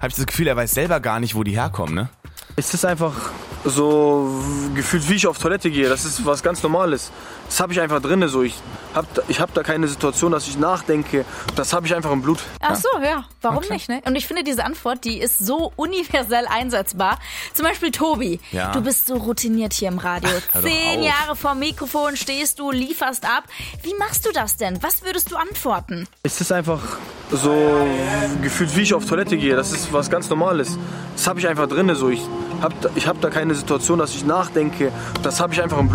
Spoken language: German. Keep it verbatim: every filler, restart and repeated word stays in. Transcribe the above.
habe ich das Gefühl, er weiß selber gar nicht, wo die herkommen, ne? Es ist einfach so gefühlt, wie ich auf Toilette gehe. Das ist was ganz Normales. Das habe ich einfach drin. So. Ich habe ich hab da keine Situation, dass ich nachdenke. Das habe ich einfach im Blut. Ach so, ja. Warum Okay. nicht, ne? Und ich finde, diese Antwort, die ist so universell einsetzbar. Zum Beispiel Tobi. Ja. Du bist so routiniert hier im Radio. hör doch Zehn auf. Jahre vorm Mikrofon stehst du, lieferst ab. Wie machst du das denn? Was würdest du antworten? Es ist einfach so gefühlt, wie ich auf Toilette gehe. Das ist was ganz Normales. Das habe ich einfach drin. So. Ich habe ich hab da keine Situation, dass ich nachdenke. Das habe ich einfach im Blut.